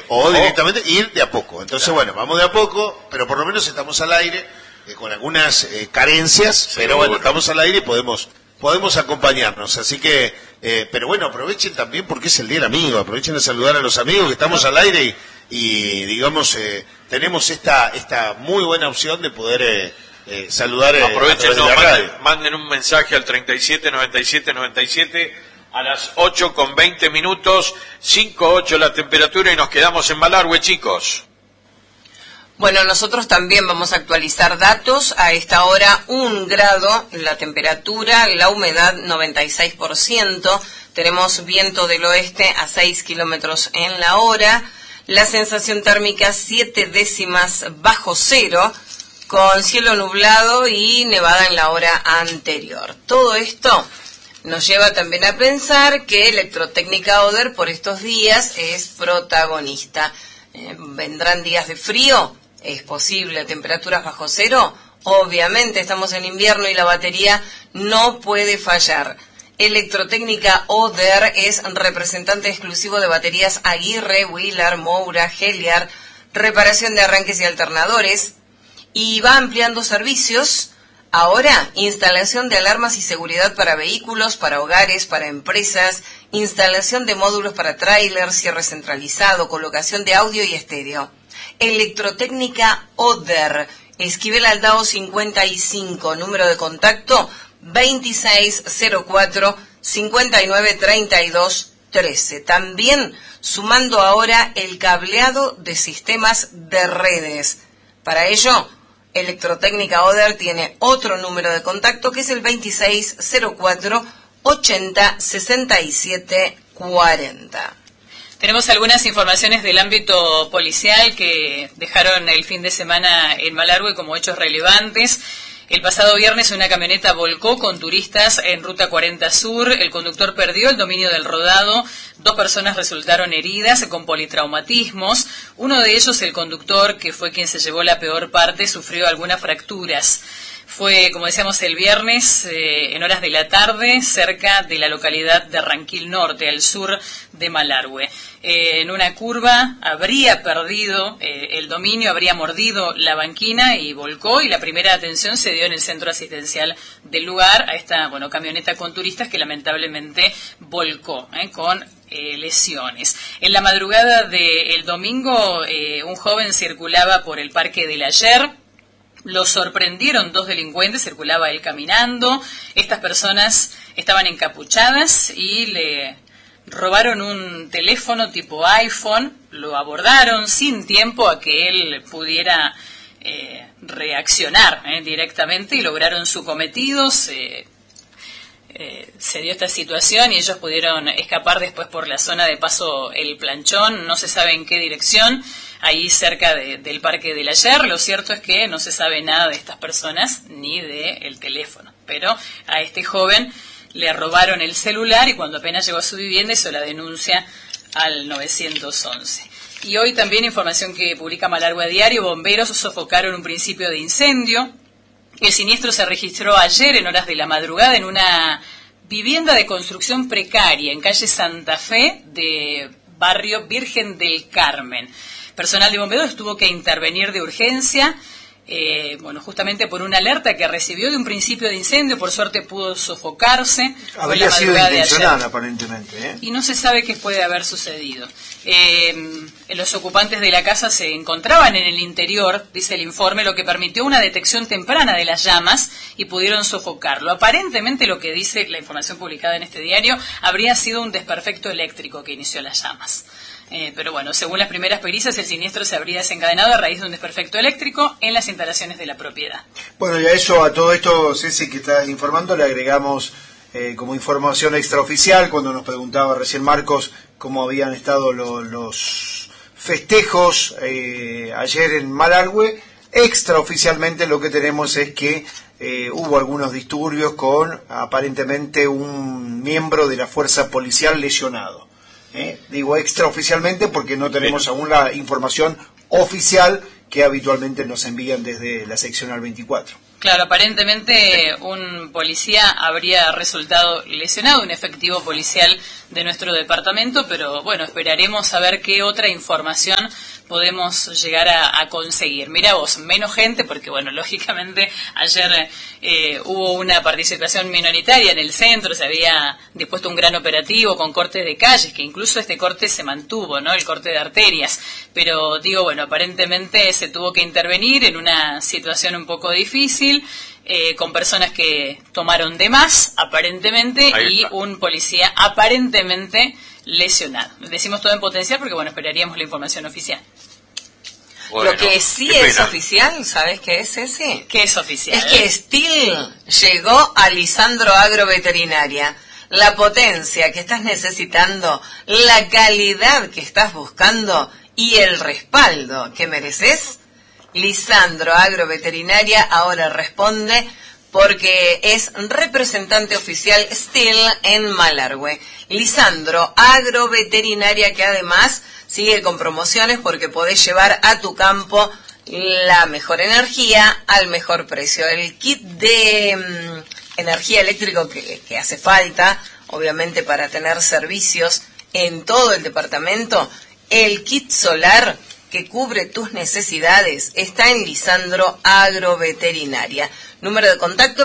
o directamente ir de a poco. Entonces, bueno, vamos de a poco, pero por lo menos estamos al aire, con algunas carencias, pero bueno, estamos al aire y podemos acompañarnos. Así que, pero bueno, aprovechen también porque es el Día del Amigo, aprovechen a saludar a los amigos que estamos al aire y digamos, tenemos esta muy buena opción de poder saludar. Aprovechen, manden un mensaje al 37 97 97 a las 8:20, 5:08 la temperatura y nos quedamos en Malargüe, chicos. Bueno, nosotros también vamos a actualizar datos. A esta hora 1 grado la temperatura, la humedad 96%, tenemos viento del oeste a 6 kilómetros en la hora, la sensación térmica 7 décimas bajo cero, con cielo nublado y nevada en la hora anterior. Todo esto nos lleva también a pensar que Electrotécnica Oder por estos días es protagonista. ¿Vendrán días de frío? Es posible. ¿Temperaturas bajo cero? Obviamente estamos en invierno y la batería no puede fallar. Electrotécnica Oder es representante exclusivo de baterías Aguirre, Wheeler, Moura, Heliar, reparación de arranques y alternadores, y va ampliando servicios. Ahora, instalación de alarmas y seguridad para vehículos, para hogares, para empresas, instalación de módulos para tráiler, cierre centralizado, colocación de audio y estéreo. Electrotécnica Oder, Esquivel Aldao 55, número de contacto 2604-5932-13. También sumando ahora el cableado de sistemas de redes. Para ello, Electrotécnica Oder tiene otro número de contacto que es el 2604-806740. Tenemos algunas informaciones del ámbito policial que dejaron el fin de semana en Malargüe como hechos relevantes. El pasado viernes una camioneta volcó con turistas en Ruta 40 Sur. El conductor perdió el dominio del rodado. 2 personas resultaron heridas con politraumatismos. Uno de ellos, el conductor, que fue quien se llevó la peor parte, sufrió algunas fracturas. Fue, como decíamos, el viernes, en horas de la tarde, cerca de la localidad de Ranquil Norte, al sur de Malargüe. En una curva habría perdido el dominio, habría mordido la banquina y volcó, y la primera atención se dio en el centro asistencial del lugar a esta camioneta con turistas que lamentablemente volcó con lesiones. En la madrugada del domingo, un joven circulaba por el Parque del Ayer. Lo sorprendieron 2 delincuentes, circulaba él caminando. Estas personas estaban encapuchadas y le robaron un teléfono tipo iPhone, lo abordaron sin tiempo a que él pudiera reaccionar directamente y lograron su cometido. Se dio esta situación y ellos pudieron escapar después por la zona de Paso El Planchón, no se sabe en qué dirección, ahí cerca del Parque del Ayer. Lo cierto es que no se sabe nada de estas personas ni del teléfono, pero a este joven le robaron el celular y cuando apenas llegó a su vivienda hizo la denuncia al 911. Y hoy también información que publica Malargüe Diario: bomberos sofocaron un principio de incendio. El siniestro se registró ayer en horas de la madrugada en una vivienda de construcción precaria en calle Santa Fe de barrio Virgen del Carmen. Personal de bomberos tuvo que intervenir de urgencia, justamente por una alerta que recibió de un principio de incendio. Por suerte pudo sofocarse. Habría sido intencional aparentemente, y no se sabe qué puede haber sucedido. Los ocupantes de la casa se encontraban en el interior, dice el informe, lo que permitió una detección temprana de las llamas y pudieron sofocarlo. Aparentemente, lo que dice la información publicada en este diario, habría sido un desperfecto eléctrico que inició las llamas. Pero bueno, según las primeras pericias, el siniestro se habría desencadenado a raíz de un desperfecto eléctrico en las instalaciones de la propiedad. Bueno, y a todo esto, Ceci, que estás informando, le agregamos como información extraoficial, cuando nos preguntaba recién Marcos cómo habían estado los festejos ayer en Malargüe. Extraoficialmente lo que tenemos es que hubo algunos disturbios con aparentemente un miembro de la fuerza policial lesionado. Digo extraoficialmente porque no tenemos aún la información oficial que habitualmente nos envían desde la seccional 24. Claro, aparentemente un policía habría resultado lesionado, un efectivo policial de nuestro departamento, pero bueno, esperaremos a ver qué otra información podemos llegar a conseguir. Mira vos, menos gente, porque bueno, lógicamente ayer hubo una participación minoritaria en el centro, se había dispuesto un gran operativo con cortes de calles, que incluso este corte se mantuvo, ¿no? El corte de arterias, pero digo, bueno, aparentemente se tuvo que intervenir en una situación un poco difícil, con personas que tomaron de más, aparentemente, y un policía aparentemente lesionado. Decimos todo en potencial porque, bueno, esperaríamos la información oficial. Bueno, lo que sí es oficial, ¿sabes qué es ese? ¿Qué es oficial? Es que Steel llegó a Lisandro Agroveterinaria. La potencia que estás necesitando, la calidad que estás buscando y el respaldo que mereces. Lisandro Agroveterinaria ahora responde porque es representante oficial Steel en Malargüe. Lisandro Agroveterinaria, que además sigue con promociones porque podés llevar a tu campo la mejor energía al mejor precio. El kit de energía eléctrica que hace falta, obviamente, para tener servicios en todo el departamento, el kit solar que cubre tus necesidades está en Lisandro Agroveterinaria. Número de contacto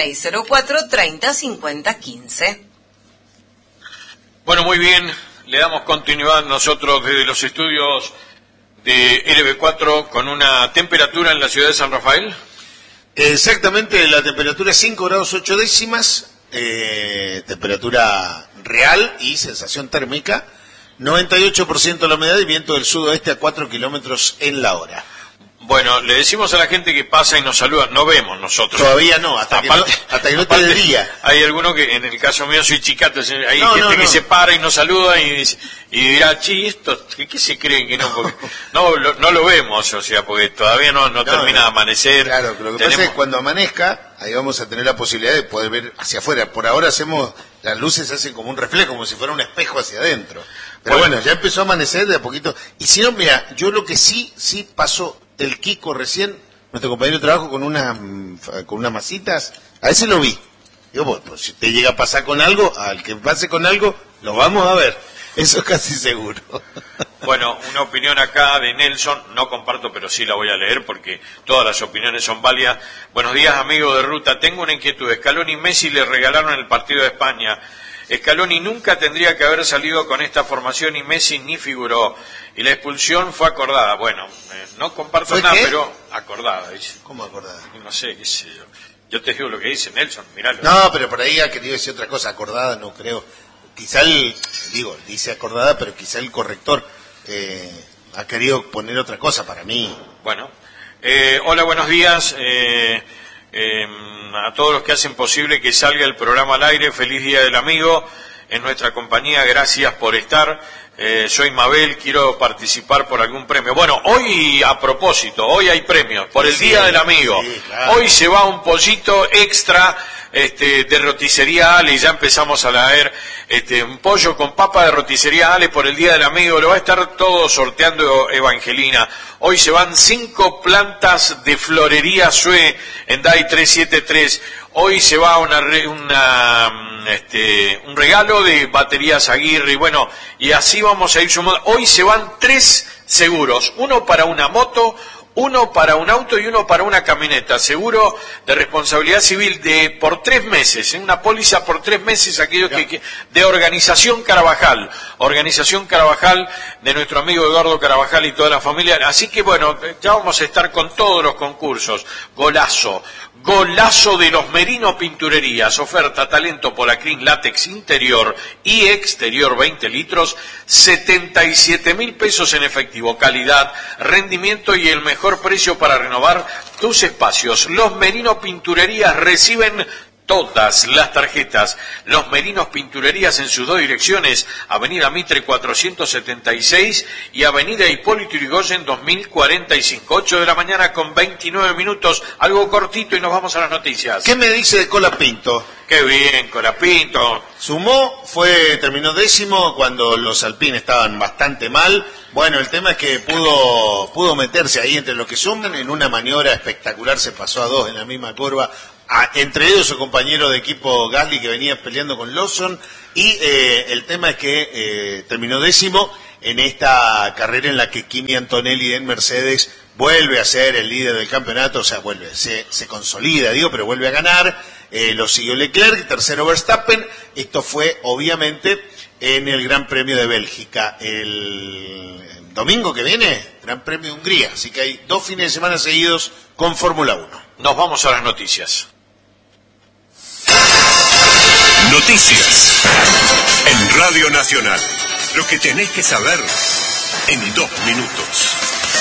2604-305015. Bueno, muy bien, le damos continuidad nosotros desde los estudios de LB4 con una temperatura en la ciudad de San Rafael. Exactamente, la temperatura es 5 grados 8 décimas, temperatura real y sensación térmica. 98% la humedad y viento del sudoeste a 4 kilómetros en la hora. Bueno, le decimos a la gente que pasa y nos saluda, no vemos nosotros. Todavía no, hasta que no te diría. Hay alguno que, en el caso mío soy chicato, hay gente que se para y nos saluda y dirá, esto, ¿qué se creen que no? Porque no lo vemos, o sea, porque todavía no termina de amanecer. Claro, pero lo que pasa es que cuando amanezca, ahí vamos a tener la posibilidad de poder ver hacia afuera. Por ahora las luces hacen como un reflejo, como si fuera un espejo hacia adentro. Pero bueno, ya empezó a amanecer de a poquito. Y si no, mira, yo lo que sí pasó el Kiko recién, nuestro compañero de trabajo, con unas masitas, a ese lo vi. Digo, bueno, si te llega a pasar con algo, al que pase con algo, lo vamos a ver. Eso es casi seguro. Bueno, una opinión acá de Nelson, no comparto, pero sí la voy a leer porque todas las opiniones son válidas. Buenos días, amigo de ruta. Tengo una inquietud. Scaloni y Messi le regalaron el partido de España. Scaloni nunca tendría que haber salido con esta formación y Messi ni figuró. Y la expulsión fue acordada. Bueno, no comparto nada, ¿qué? pero acordada, dice. ¿Cómo acordada? No sé, qué sé yo. Yo te digo lo que dice Nelson, miralo. No, pero por ahí ha querido decir otra cosa. Acordada no creo. Quizá dice acordada, pero quizá el corrector ha querido poner otra cosa para mí. Bueno, hola, buenos días. A todos los que hacen posible que salga el programa al aire, feliz Día del Amigo en nuestra compañía, gracias por estar. Soy Mabel, quiero participar por algún premio. Bueno, hoy a propósito, hoy hay premios por el Día del Amigo. Sí, claro. Hoy se va un pollito extra de roticería Ale, y ya empezamos a leer un pollo con papa de roticería Ale por el Día del Amigo. Lo va a estar todo sorteando Evangelina. Hoy se van 5 plantas de florería Sue en DAI 373. Hoy se va un regalo de baterías Aguirre, y bueno, y así vamos a ir sumando. Hoy se van 3 seguros, uno para una moto, uno para un auto y uno para una camioneta, seguro de responsabilidad civil por 3 meses, una póliza por 3 meses, aquellos de Organización Carabajal de nuestro amigo Eduardo Carabajal y toda la familia. Así que bueno, ya vamos a estar con todos los concursos. Golazo de los Merino Pinturerías, oferta talento Polacrín látex interior y exterior 20 litros, 77.000 pesos en efectivo, calidad, rendimiento y el mejor precio para renovar tus espacios. Los Merino Pinturerías reciben todas las tarjetas. Los Merinos Pinturerías en sus dos direcciones, Avenida Mitre 476 y Avenida Hipólito Yrigoyen 2045. 8 de la mañana con 29 minutos, algo cortito y nos vamos a las noticias. ¿Qué me dice de Colapinto? Qué bien, Colapinto. Sumó, terminó 10º cuando los Alpine estaban bastante mal. Bueno, el tema es que pudo meterse ahí entre los que suman en una maniobra espectacular, se pasó a 2 en la misma curva. Entre ellos su compañero de equipo Gasly, que venía peleando con Lawson, y el tema es que terminó 10º en esta carrera en la que Kimi Antonelli en Mercedes vuelve a ser el líder del campeonato, o sea, se consolida, pero vuelve a ganar. Lo siguió Leclerc, tercero Verstappen. Esto fue obviamente en el Gran Premio de Bélgica. El domingo que viene, Gran Premio de Hungría, así que hay 2 fines de semana seguidos con Fórmula 1. Nos vamos a las noticias. Noticias en Radio Nacional. Lo que tenés que saber en 2 minutos.